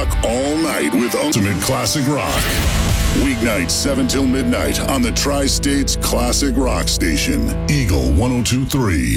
rock all night with Ultimate Classic Rock. Weeknights 7 till midnight on the Tri-States Classic Rock Station, Eagle 102.3.